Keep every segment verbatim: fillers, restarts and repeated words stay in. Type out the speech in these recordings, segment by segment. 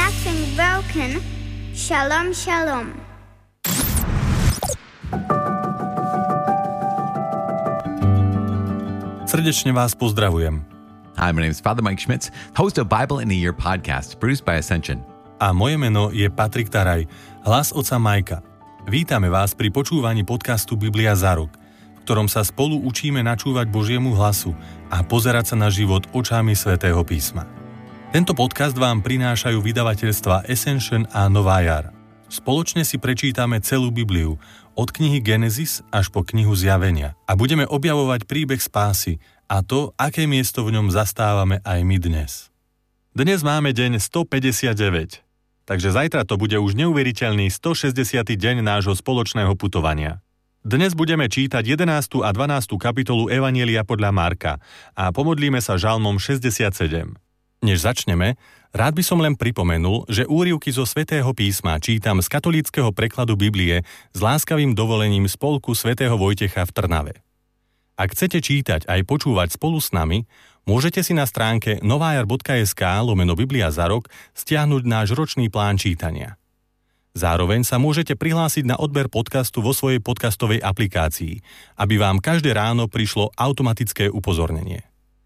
nothing broken. Shalom, shalom. Srdečne vás pozdravujem. Hi, my name is Father Mike Schmitz, host of Bible in a Year podcast, produced by Ascension. A moje meno je Patrik Taraj, hlas otca Majka. Vítame vás pri počúvaní podcastu Biblia za rok, v ktorom sa spolu učíme načúvať Božiemu hlasu a pozerať sa na život očami Svätého písma. Tento podcast vám prinášajú vydavateľstva Ascension a Nová jar. Spoločne si prečítame celú Bibliu, od knihy Genesis až po knihu Zjavenia a budeme objavovať príbeh spásy a to, aké miesto v ňom zastávame aj my dnes. Dnes máme deň stopäťdesiatdeväť, takže zajtra to bude už neuveriteľný stošesťdesiaty deň nášho spoločného putovania. Dnes budeme čítať jedenástu a dvanástu kapitolu Evanjelia podľa Marka a pomodlíme sa žalmom šesťdesiatsedem. Než začneme, rád by som len pripomenul, že úryvky zo Svätého písma čítam z katolíckeho prekladu Biblie s láskavým dovolením Spolku svätého Vojtecha v Trnave. Ak chcete čítať aj počúvať spolu s nami, môžete si na stránke novajar bodka es ká lomeno Biblia za rok stiahnuť náš ročný plán čítania. Zároveň sa môžete prihlásiť na odber podcastu vo svojej podcastovej aplikácii, aby vám každé ráno prišlo automatické upozornenie.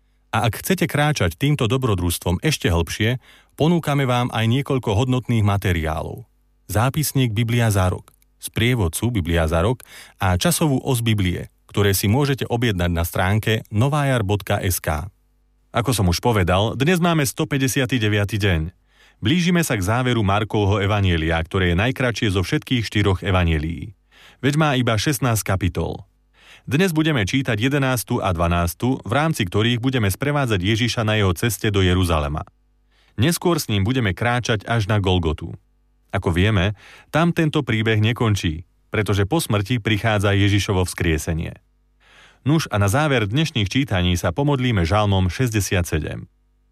A ak chcete kráčať týmto dobrodružstvom ešte hlbšie, ponúkame vám aj niekoľko hodnotných materiálov. Zápisník Biblia za rok, sprievodcu Biblia za rok a časovú os Biblie, ktoré si môžete objednať na stránke novajar bodka es ká. Ako som už povedal, dnes máme stopäťdesiaty deviaty deň. Blížime sa k záveru Markovho evanjelia, ktoré je najkratšie zo všetkých štyroch evanjelií. Veď má iba šestnásť kapitol. Dnes budeme čítať jedenástu a dvanástu, v rámci ktorých budeme sprevádzať Ježiša na jeho ceste do Jeruzalema. Neskôr s ním budeme kráčať až na Golgotu. Ako vieme, tam tento príbeh nekončí, pretože po smrti prichádza Ježišovo vzkriesenie. Nuž a na záver dnešných čítaní sa pomodlíme žalmom šesťdesiatsedem.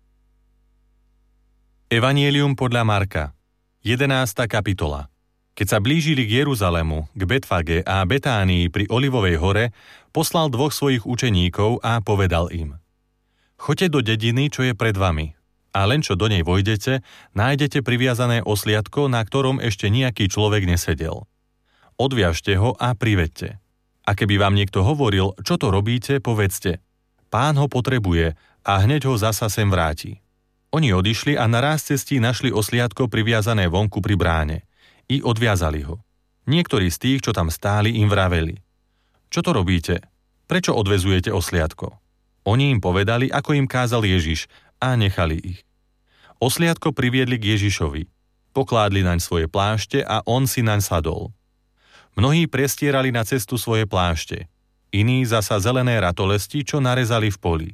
Evanjelium podľa Marka, jedenásta kapitola. Keď sa blížili k Jeruzalému, k Betfage a Betánii pri Olivovej hore, poslal dvoch svojich učeníkov a povedal im: Choďte do dediny, čo je pred vami, a len čo do nej vojdete, nájdete priviazané osliadko, na ktorom ešte nejaký človek nesedel. Odviažte ho a privedte. A keby vám niekto hovoril, čo to robíte, povedzte: Pán ho potrebuje a hneď ho zasa sem vráti. Oni odišli a na ráz cestí našli osliadko priviazané vonku pri bráne. I odviazali ho. Niektorí z tých, čo tam stáli, im vraveli: Čo to robíte? Prečo odvezujete osliadko? Oni im povedali, ako im kázal Ježiš, a nechali ich. Osliadko priviedli k Ježišovi. Pokládli naň svoje plášte a on si naň sadol. Mnohí prestierali na cestu svoje plášte. Iní zasa zelené ratolesti, čo narezali v poli.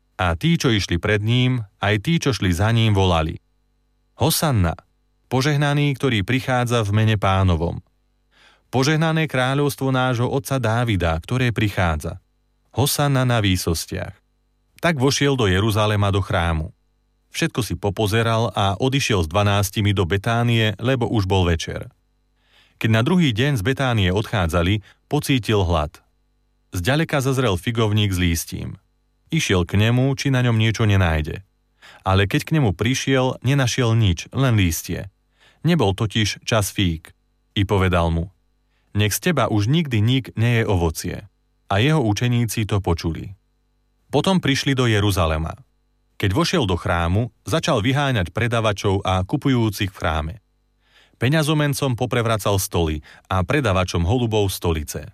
A tí, čo išli pred ním, aj tí, čo šli za ním, volali: Hosanna! Požehnaný, ktorý prichádza v mene Pánovom. Požehnané kráľovstvo nášho otca Dávida, ktoré prichádza. Hosanna na výsostiach. Tak vošiel do Jeruzalema do chrámu. Všetko si popozeral a odišiel s dvanástimi do Betánie, lebo už bol večer. Keď na druhý deň z Betánie odchádzali, pocítil hlad. Zďaleka zazrel figovník s lístím. Išiel k nemu, či na ňom niečo nenájde. Ale keď k nemu prišiel, nenašiel nič, len lístie. Nebol totiž čas fík. I povedal mu: Nech z teba už nikdy nik nie je ovocie. A jeho učeníci to počuli. Potom prišli do Jeruzalema. Keď vošiel do chrámu, začal vyháňať predavačov a kupujúcich v chráme. Peňazomencom poprevracal stoly a predavačom holubov stolice.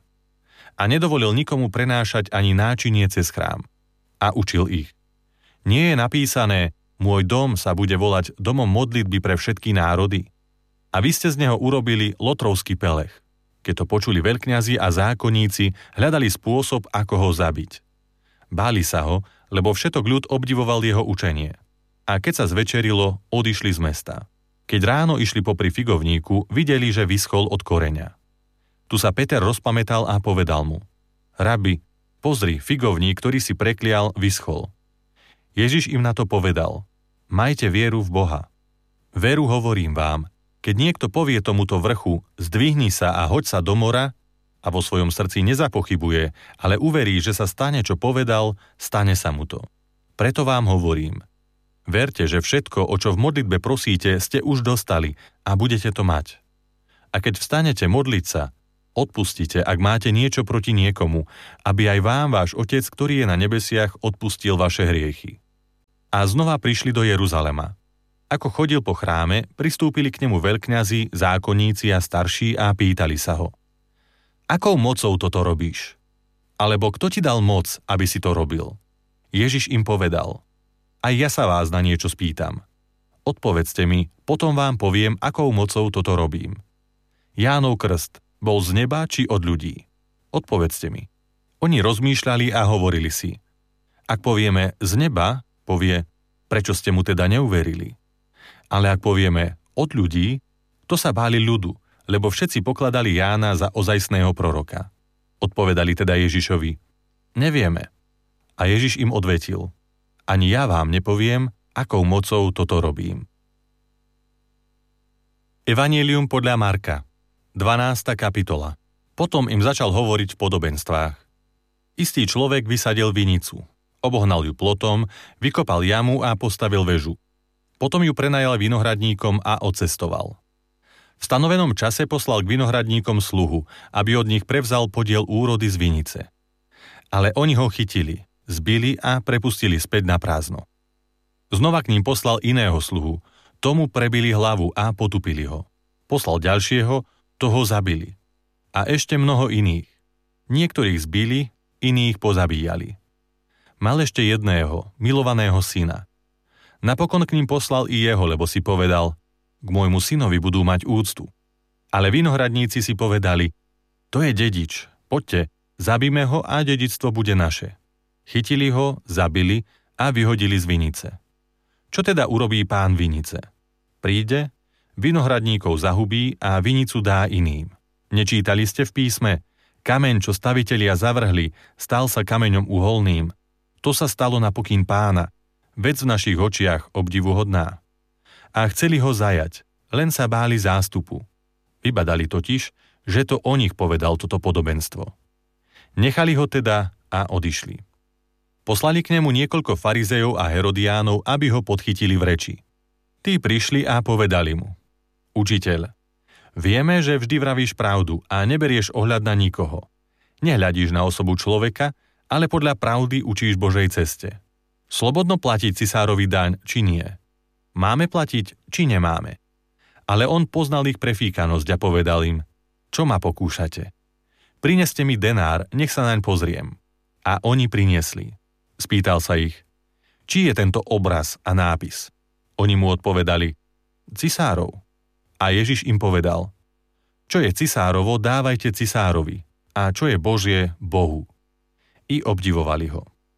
A nedovolil nikomu prenášať ani náčinie cez chrám. A učil ich: Nie je napísané: Môj dom sa bude volať domom modlitby pre všetky národy? A vy ste z neho urobili lotrovský pelech. Keď to počuli veľkňazi a zákonníci, hľadali spôsob, ako ho zabiť. Báli sa ho, lebo všetok ľud obdivoval jeho učenie. A keď sa zvečerilo, odišli z mesta. Keď ráno išli popri figovníku, videli, že vyschol od koreňa. Tu sa Peter rozpamätal a povedal mu: Rabi, pozri, figovník, ktorý si preklial, vyschol. Ježiš im na to povedal: Majte vieru v Boha. Veru hovorím vám, keď niekto povie tomuto vrchu: Zdvihni sa a hoď sa do mora, a vo svojom srdci nezapochybuje, ale uverí, že sa stane, čo povedal, stane sa mu to. Preto vám hovorím: Verte, že všetko, o čo v modlitbe prosíte, ste už dostali a budete to mať. A keď vstanete modliť sa, odpustite, ak máte niečo proti niekomu, aby aj vám váš Otec, ktorý je na nebesiach, odpustil vaše hriechy. A znova prišli do Jeruzalema. Ako chodil po chráme, pristúpili k nemu veľkňazi, zákonníci a starší a pýtali sa ho: Akou mocou toto robíš? Alebo kto ti dal moc, aby si to robil? Ježiš im povedal: Aj ja sa vás na niečo spýtam. Odpovedzte mi, potom vám poviem, akou mocou toto robím. Jánov krst bol z neba či od ľudí? Odpovedzte mi. Oni rozmýšľali a hovorili si: Ak povieme z neba, povie, prečo ste mu teda neuverili? Ale ak povieme od ľudí, to sa báli ľudu, lebo všetci pokladali Jána za ozajstného proroka. Odpovedali teda Ježišovi: Nevieme. A Ježiš im odvetil: Ani ja vám nepoviem, akou mocou toto robím. Evanjelium podľa Marka, dvanásta kapitola. Potom im začal hovoriť v podobenstvách. Istý človek vysadil vinicu, obohnal ju plotom, vykopal jamu a postavil väžu. Potom ju prenajal vinohradníkom a odcestoval. V stanovenom čase poslal k vinohradníkom sluhu, aby od nich prevzal podiel úrody z vinice. Ale oni ho chytili, zbili a prepustili späť na prázdno. Znova k ním poslal iného sluhu, tomu prebili hlavu a potupili ho. Poslal ďalšieho, toho zabili. A ešte mnoho iných. Niektorých zbili, iných pozabíjali. Mal ešte jedného, milovaného syna. Napokon k ním poslal i jeho, lebo si povedal: K môjmu synovi budú mať úctu. Ale vinohradníci si povedali: To je dedič, poďte, zabíme ho a dedičstvo bude naše. Chytili ho, zabili a vyhodili z vinice. Čo teda urobí pán vinice? Príde, vinohradníkov zahubí a vinicu dá iným. Nečítali ste v písme: Kameň, čo stavitelia zavrhli, stal sa kameňom uholným. To sa stalo na pokyn pána, vec v našich očiach obdivuhodná. A chceli ho zajať, len sa báli zástupu. Vybadali totiž, že to o nich povedal toto podobenstvo. Nechali ho teda a odišli. Poslali k nemu niekoľko farizejov a herodiánov, aby ho podchytili v reči. Tí prišli a povedali mu: Učiteľ, vieme, že vždy vravíš pravdu a neberieš ohľad na nikoho. Nehľadíš na osobu človeka, ale podľa pravdy učíš Božej ceste. Slobodno platiť cisárovi daň, či nie? Máme platiť, či nemáme? Ale on poznal ich prefíkanosť a povedal im: Čo ma pokúšate? Prineste mi denár, nech sa naň pozriem. A oni priniesli. Spýtal sa ich: Či je tento obraz a nápis? Oni mu odpovedali: Cisárov. A Ježiš im povedal: Čo je cisárovo, dávajte cisárovi, a čo je Božie, Bohu. I obdivovali ho.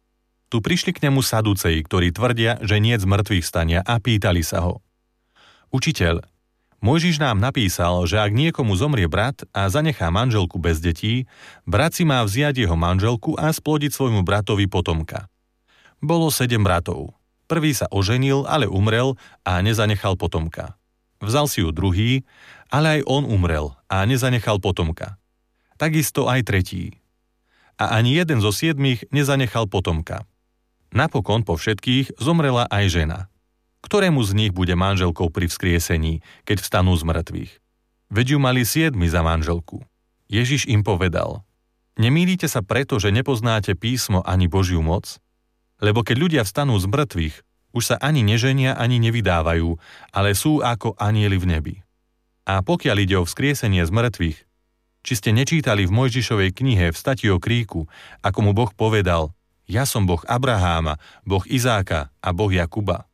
Tu prišli k nemu saduceji, ktorí tvrdia, že niet z mŕtvych stania, a pýtali sa ho: Učiteľ, Mojžiš nám napísal, že ak niekomu zomrie brat a zanechá manželku bez detí, brat si má vziať jeho manželku a splodiť svojmu bratovi potomka. Bolo sedem bratov. Prvý sa oženil, ale umrel a nezanechal potomka. Vzal si ju druhý, ale aj on umrel a nezanechal potomka. Takisto aj tretí. A ani jeden zo siedmých nezanechal potomka. Napokon po všetkých zomrela aj žena. Ktorému z nich bude manželkou pri vzkriesení, keď vstanú z mŕtvych? Veď ju mali siedmi za manželku. Ježiš im povedal: Nemýlite sa preto, že nepoznáte písmo ani Božiu moc? Lebo keď ľudia vstanú z mŕtvych, už sa ani neženia, ani nevydávajú, ale sú ako anjeli v nebi. A pokiaľ ide o vzkriesenie z mŕtvych, či ste nečítali v Mojžišovej knihe Vstati o kríku, ako mu Boh povedal: Ja som Boh Abraháma, Boh Izáka a Boh Jakuba.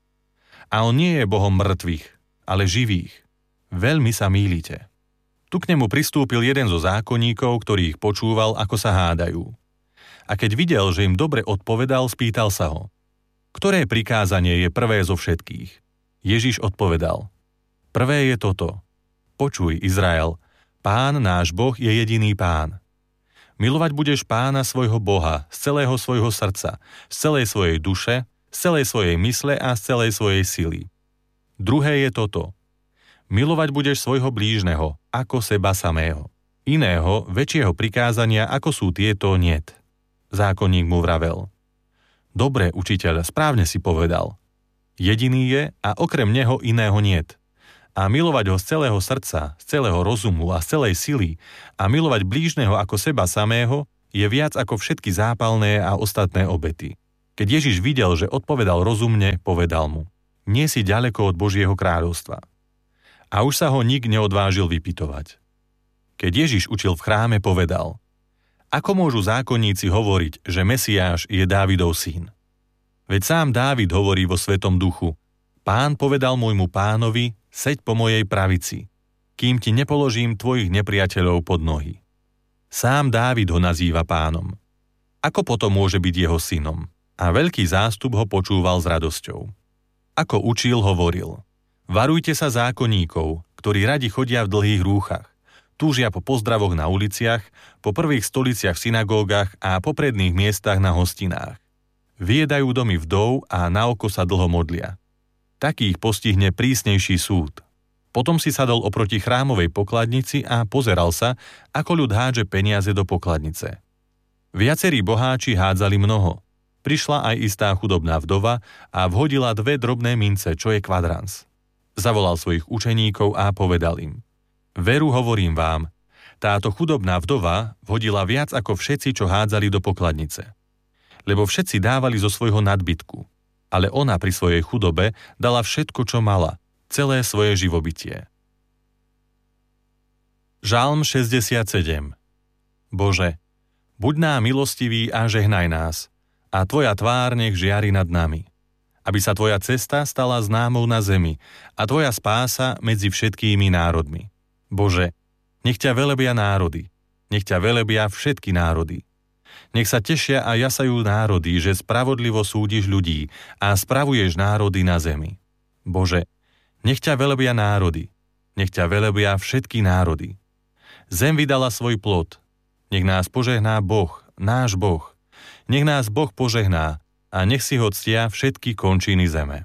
A on nie je Bohom mŕtvych, ale živých. Veľmi sa mýlite. Tu k nemu pristúpil jeden zo zákonníkov, ktorý ich počúval, ako sa hádajú. A keď videl, že im dobre odpovedal, spýtal sa ho: Ktoré prikázanie je prvé zo všetkých? Ježiš odpovedal: Prvé je toto: Počuj, Izrael, Pán náš Boh je jediný Pán. Milovať budeš Pána svojho Boha z celého svojho srdca, z celej svojej duše, z celej svojej mysle a z celej svojej sily. Druhé je toto: Milovať budeš svojho blížneho ako seba samého. Iného, väčšieho prikázania, ako sú tieto, niet. Zákonník mu vravel: Dobre, učiteľ, správne si povedal. Jediný je a okrem neho iného niet. A milovať ho z celého srdca, z celého rozumu a z celej sily a milovať blížneho ako seba samého je viac ako všetky zápalné a ostatné obety. Keď Ježiš videl, že odpovedal rozumne, povedal mu: Nie si ďaleko od Božieho kráľovstva. A už sa ho nik neodvážil vypytovať. Keď Ježiš učil v chráme, povedal: Ako môžu zákonníci hovoriť, že Mesiáš je Dávidov syn? Veď sám Dávid hovorí vo Svetom duchu: Pán povedal môjmu pánovi: Seď po mojej pravici, kým ti nepoložím tvojich nepriateľov pod nohy. Sám Dávid ho nazýva pánom. Ako potom môže byť jeho synom? A veľký zástup ho počúval s radosťou. Ako učil, hovoril: Varujte sa zákonníkov, ktorí radi chodia v dlhých rúchach, túžia po pozdravoch na uliciach, po prvých stoliciach v synagógach a popredných miestach na hostinách. Vyjedajú domy vdov a na oko sa dlho modlia. Takých postihne prísnejší súd. Potom si sadol oproti chrámovej pokladnici a pozeral sa, ako ľud hádže peniaze do pokladnice. Viacerí boháči hádzali mnoho. Prišla aj istá chudobná vdova a vhodila dve drobné mince, čo je kvadrans. Zavolal svojich učeníkov a povedal im: Veru hovorím vám, táto chudobná vdova vhodila viac ako všetci, čo hádzali do pokladnice. Lebo všetci dávali zo svojho nadbytku, ale ona pri svojej chudobe dala všetko, čo mala, celé svoje živobytie. Žalm šesťdesiatsedem. Bože, buď nám milostivý a žehnaj nás, a tvoja tvár nech žiari nad nami, aby sa tvoja cesta stala známou na zemi a tvoja spása medzi všetkými národmi. Bože, nech ťa velebia národy, nech ťa velebia všetky národy. Nech sa tešia a jasajú národy, že spravodlivo súdiš ľudí a spravuješ národy na zemi. Bože, nech ťa velebia národy, nech ťa velebia všetky národy. Zem vydala svoj plod, nech nás požehná Boh, náš Boh. Nech nás Boh požehná a nech si ho ctia všetky končiny zeme.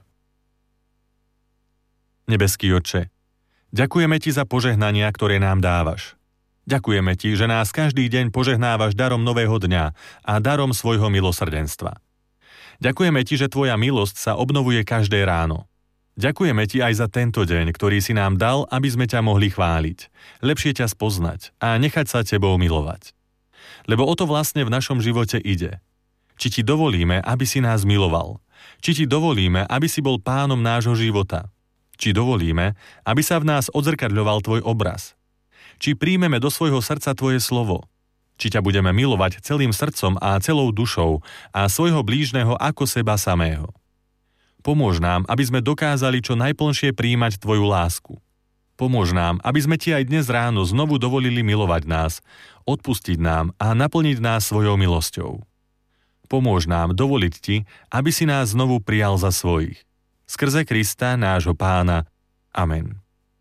Nebeský Otče, ďakujeme ti za požehnania, ktoré nám dávaš. Ďakujeme ti, že nás každý deň požehnávaš darom nového dňa a darom svojho milosrdenstva. Ďakujeme ti, že tvoja milosť sa obnovuje každé ráno. Ďakujeme ti aj za tento deň, ktorý si nám dal, aby sme ťa mohli chváliť, lepšie ťa spoznať a nechať sa tebou milovať. Lebo o to vlastne v našom živote ide. Či ti dovolíme, aby si nás miloval. Či ti dovolíme, aby si bol pánom nášho života. Či dovolíme, aby sa v nás odzrkadľoval tvoj obraz. Či príjmeme do svojho srdca tvoje slovo. Či ťa budeme milovať celým srdcom a celou dušou a svojho blížneho ako seba samého. Pomôž nám, aby sme dokázali čo najplnšie príjmať tvoju lásku. Pomôž nám, aby sme ti aj dnes ráno znovu dovolili milovať nás, odpustiť nám a naplniť nás svojou milosťou. Pomôž nám dovoliť ti, aby si nás znovu prijal za svojich. Skrze Krista, nášho Pána. Amen.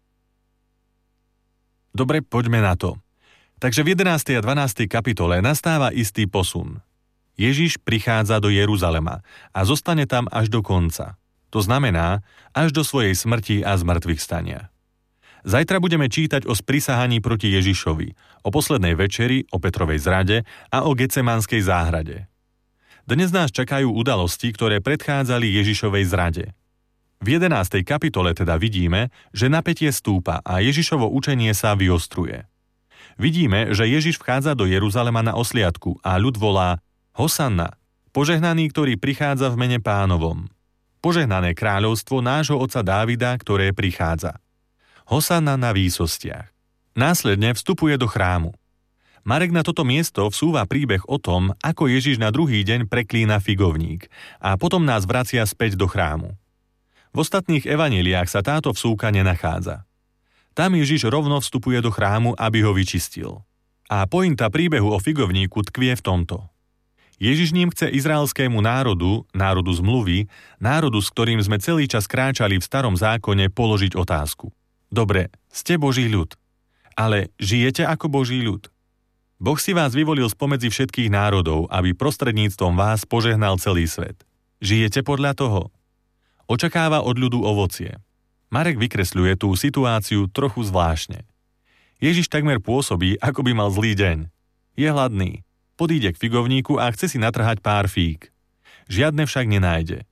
Dobre, poďme na to. Takže v jedenástej a dvanástej kapitole nastáva istý posun. Ježiš prichádza do Jeruzalema a zostane tam až do konca. To znamená, až do svojej smrti a zmŕtvychvstania. Zajtra budeme čítať o sprisahaní proti Ježišovi, o poslednej večeri, o Petrovej zrade a o Getsemanskej záhrade. Dnes nás čakajú udalosti, ktoré predchádzali Ježišovej zrade. V jedenástej kapitole teda vidíme, že napätie stúpa a Ježišovo učenie sa vyostruje. Vidíme, že Ježiš vchádza do Jeruzalema na osliadku a ľud volá: Hosanna, požehnaný, ktorý prichádza v mene Pánovom. Požehnané kráľovstvo nášho otca Dávida, ktoré prichádza. Hosanna na výsostiach. Následne vstupuje do chrámu. Marek na toto miesto vsúva príbeh o tom, ako Ježiš na druhý deň preklína figovník a potom nás vracia späť do chrámu. V ostatných evanjeliách sa táto vsúka nenachádza. Tam Ježiš rovno vstupuje do chrámu, aby ho vyčistil. A pointa príbehu o figovníku tkvie v tomto. Ježiš ním chce izraelskému národu, národu zmluvy, národu, s ktorým sme celý čas kráčali v starom zákone, položiť otázku. Dobre, ste Boží ľud, ale žijete ako Boží ľud? Boh si vás vyvolil spomedzi všetkých národov, aby prostredníctvom vás požehnal celý svet. Žijete podľa toho? Očakáva od ľudu ovocie. Marek vykresľuje tú situáciu trochu zvláštne. Ježiš takmer pôsobí, ako by mal zlý deň. Je hladný. Podíde k figovníku a chce si natrhať pár fík. Žiadne však nenájde.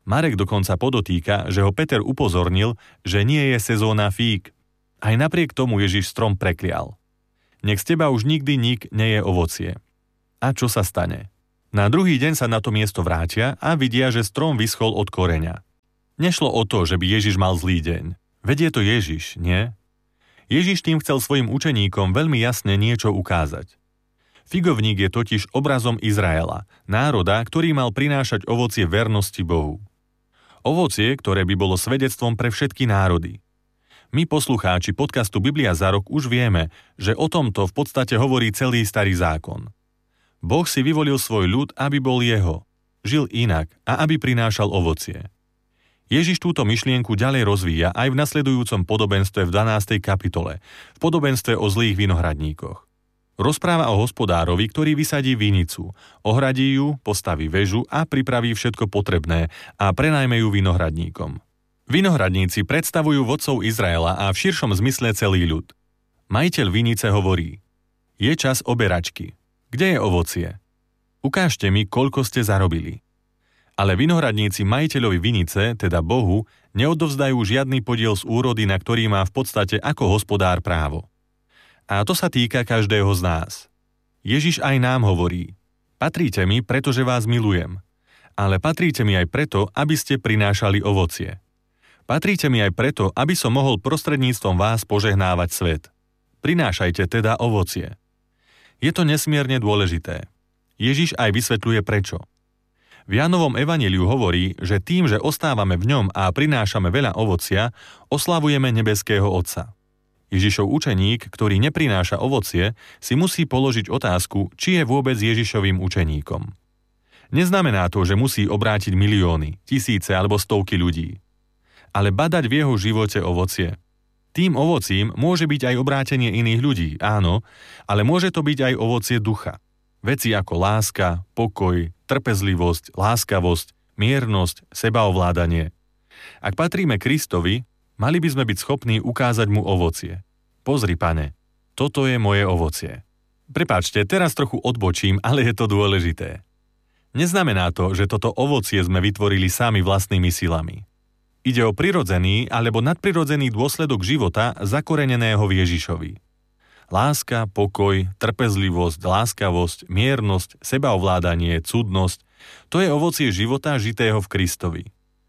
Marek dokonca podotýka, že ho Peter upozornil, že nie je sezóna fík. Aj napriek tomu Ježiš strom preklial. Nech z teba už nikdy nik neje ovocie. A čo sa stane? Na druhý deň sa na to miesto vrátia a vidia, že strom vyschol od koreňa. Nešlo o to, že by Ježiš mal zlý deň. Veď je to Ježiš, nie? Ježiš tým chcel svojim učeníkom veľmi jasne niečo ukázať. Figovník je totiž obrazom Izraela, národa, ktorý mal prinášať ovocie vernosti Bohu. Ovocie, ktoré by bolo svedectvom pre všetky národy. My, poslucháči podcastu Biblia za rok, už vieme, že o tomto v podstate hovorí celý starý zákon. Boh si vyvolil svoj ľud, aby bol jeho, žil inak a aby prinášal ovocie. Ježiš túto myšlienku ďalej rozvíja aj v nasledujúcom podobenstve v dvanástej kapitole, v podobenstve o zlých vinohradníkoch. Rozpráva o hospodárovi, ktorý vysadí vinicu, ohradí ju, postaví väžu a pripraví všetko potrebné a prenajme ju vinohradníkom. Vinohradníci predstavujú vodcov Izraela a v širšom zmysle celý ľud. Majiteľ vinice hovorí: je čas oberačky. Kde je ovocie? Ukážte mi, koľko ste zarobili. Ale vinohradníci majiteľovi vinice, teda Bohu, neodovzdajú žiadny podiel z úrody, na ktorý má v podstate ako hospodár právo. A to sa týka každého z nás. Ježiš aj nám hovorí: patríte mi, pretože vás milujem. Ale patríte mi aj preto, aby ste prinášali ovocie. Patríte mi aj preto, aby som mohol prostredníctvom vás požehnávať svet. Prinášajte teda ovocie. Je to nesmierne dôležité. Ježiš aj vysvetľuje prečo. V Jánovom evanjeliu hovorí, že tým, že ostávame v ňom a prinášame veľa ovocia, oslavujeme nebeského Otca. Ježišov učeník, ktorý neprináša ovocie, si musí položiť otázku, či je vôbec Ježišovým učeníkom. Neznamená to, že musí obrátiť milióny, tisíce alebo stovky ľudí. Ale badať v jeho živote ovocie. Tým ovocím môže byť aj obrátenie iných ľudí, áno, ale môže to byť aj ovocie ducha. Veci ako láska, pokoj, trpezlivosť, láskavosť, miernosť, sebaovládanie. Ak patríme Kristovi, mali by sme byť schopní ukázať mu ovocie. Pozri, Pane, toto je moje ovocie. Prepáčte, teraz trochu odbočím, ale je to dôležité. Neznamená to, že toto ovocie sme vytvorili sami vlastnými silami. Ide o prirodzený alebo nadprirodzený dôsledok života zakoreneného v Ježišovi. Láska, pokoj, trpezlivosť, láskavosť, miernosť, sebaovládanie, cudnosť, to je ovocie života žitého v Kristovi.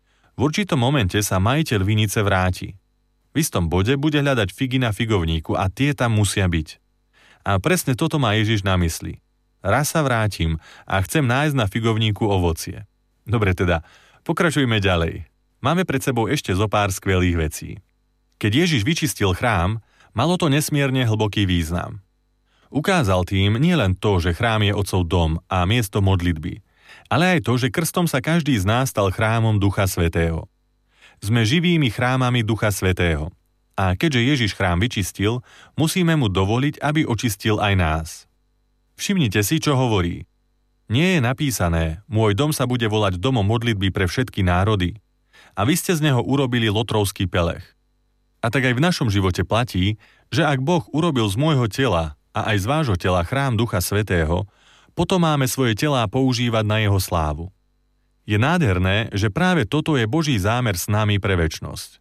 V určitom momente sa majiteľ vinice vráti. V istom bode bude hľadať figy na figovníku a tie tam musia byť. A presne toto má Ježiš na mysli. Raz sa vrátim a chcem nájsť na figovníku ovocie. Dobre teda, pokračujme ďalej. Máme pred sebou ešte zo pár skvelých vecí. Keď Ježiš vyčistil chrám, malo to nesmierne hlboký význam. Ukázal tým nielen to, že chrám je Otcov dom a miesto modlitby, ale aj to, že krstom sa každý z nás stal chrámom Ducha Svätého. Sme živými chrámami Ducha Svätého. A keďže Ježiš chrám vyčistil, musíme mu dovoliť, aby očistil aj nás. Všimnite si, čo hovorí. Nie je napísané: môj dom sa bude volať domom modlitby pre všetky národy. A vy ste z neho urobili lotrovský pelech. A tak aj v našom živote platí, že ak Boh urobil z môjho tela a aj z vášho tela chrám Ducha Svätého, potom máme svoje telá používať na jeho slávu. Je nádherné, že práve toto je Boží zámer s nami pre večnosť.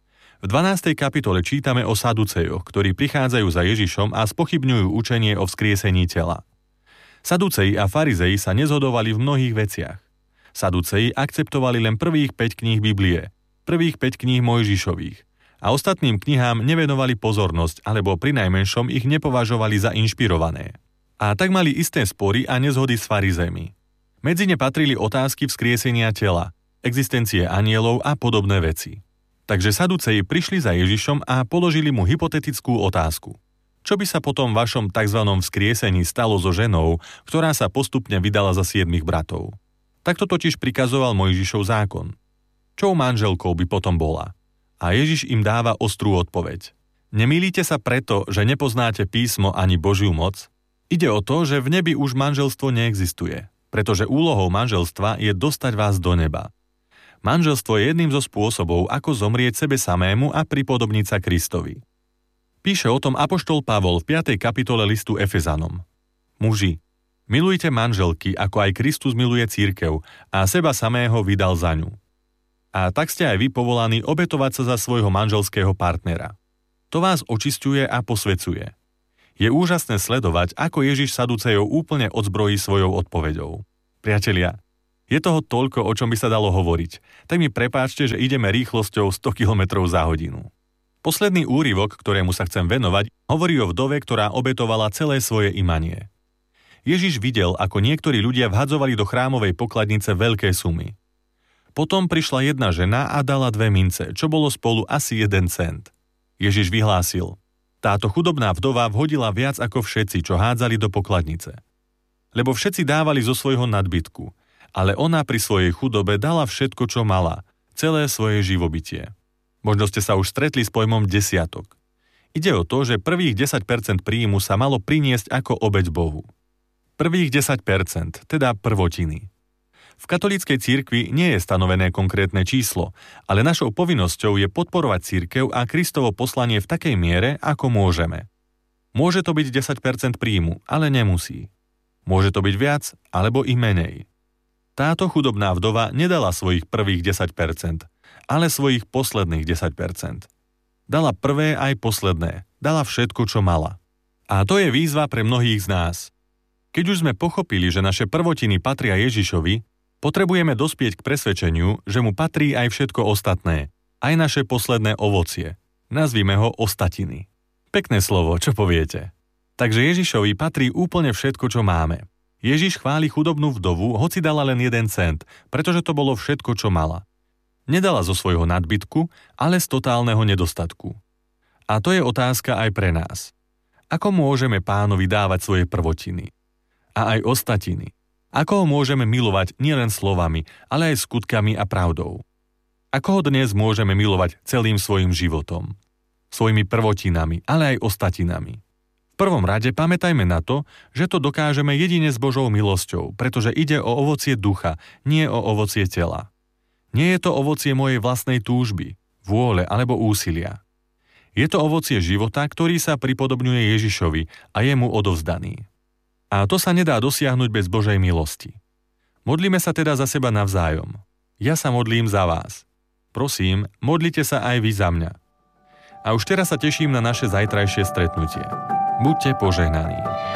V dvanástej kapitole čítame o Saducejoch, ktorí prichádzajú za Ježišom a spochybňujú učenie o vzkriesení tela. Saduceji a farizeji sa nezhodovali v mnohých veciach. Saduceji akceptovali len prvých päť kníh Biblie, prvých päť kníh Mojžišových a ostatným knihám nevenovali pozornosť alebo prinajmenšom ich nepovažovali za inšpirované. A tak mali isté spory a nezhody s farizejmi. Medzi ne patrili otázky vzkriesenia tela, existencie anielov a podobné veci. Takže Saduceji prišli za Ježišom a položili mu hypotetickú otázku. Čo by sa potom v vašom tzv. Vzkriesení stalo so ženou, ktorá sa postupne vydala za siedmich bratov? Takto totiž prikazoval Mojžišov zákon. Čou manželkou by potom bola? A Ježiš im dáva ostrú odpoveď. Nemýlite sa preto, že nepoznáte písmo ani Božiu moc? Ide o to, že v nebi už manželstvo neexistuje, pretože úlohou manželstva je dostať vás do neba. Manželstvo je jedným zo spôsobov, ako zomrieť sebe samému a pripodobniť sa Kristovi. Píše o tom apoštol Pavol v piatej kapitole listu Efezanom. Muži, milujte manželky, ako aj Kristus miluje cirkev a seba samého vydal za ňu. A tak ste aj vy povolaní obetovať sa za svojho manželského partnera. To vás očisťuje a posvecuje. Je úžasné sledovať, ako Ježiš Saducejov úplne odzbrojí svojou odpoveďou. Priatelia, je toho toľko, o čom by sa dalo hovoriť, tak mi prepáčte, že ideme rýchlosťou sto kilometrov za hodinu. Posledný úryvok, ktorému sa chcem venovať, hovorí o vdove, ktorá obetovala celé svoje imanie. Ježiš videl, ako niektorí ľudia vhadzovali do chrámovej pokladnice veľké sumy. Potom prišla jedna žena a dala dve mince, čo bolo spolu asi jeden cent. Ježiš vyhlásil: táto chudobná vdova vhodila viac ako všetci, čo hádzali do pokladnice. Lebo všetci dávali zo svojho nadbytku, ale ona pri svojej chudobe dala všetko, čo mala, celé svoje živobytie. Možno ste sa už stretli s pojmom desiatok. Ide o to, že prvých desať percent príjmu sa malo priniesť ako obeť Bohu. Prvých desať percent, teda prvotiny. V katolíckej cirkvi nie je stanovené konkrétne číslo, ale našou povinnosťou je podporovať cirkev a Kristovo poslanie v takej miere, ako môžeme. Môže to byť desať percent príjmu, ale nemusí. Môže to byť viac, alebo i menej. Táto chudobná vdova nedala svojich prvých desať percent, ale svojich posledných desať percent. Dala prvé aj posledné, dala všetko, čo mala. A to je výzva pre mnohých z nás. Keď už sme pochopili, že naše prvotiny patria Ježišovi, potrebujeme dospieť k presvedčeniu, že mu patrí aj všetko ostatné, aj naše posledné ovocie. Nazvime ho ostatiny. Pekné slovo, čo poviete? Takže Ježišovi patrí úplne všetko, čo máme. Ježiš chváli chudobnú vdovu, hoci dala len jeden cent, pretože to bolo všetko, čo mala. Nedala zo svojho nadbytku, ale z totálneho nedostatku. A to je otázka aj pre nás. Ako môžeme Pánovi dávať svoje prvotiny? A aj ostatiny? Ako ho môžeme milovať nielen slovami, ale aj skutkami a pravdou? Ako ho dnes môžeme milovať celým svojim životom? Svojimi prvotinami, ale aj ostatinami. V prvom rade pamätajme na to, že to dokážeme jedine s Božou milosťou, pretože ide o ovocie ducha, nie o ovocie tela. Nie je to ovocie mojej vlastnej túžby, vôle alebo úsilia. Je to ovocie života, ktorý sa pripodobňuje Ježišovi a je mu odovzdaný. A to sa nedá dosiahnuť bez Božej milosti. Modlíme sa teda za seba navzájom. Ja sa modlím za vás. Prosím, modlite sa aj vy za mňa. A už teraz sa teším na naše zajtrajšie stretnutie. Buďte požehnaní.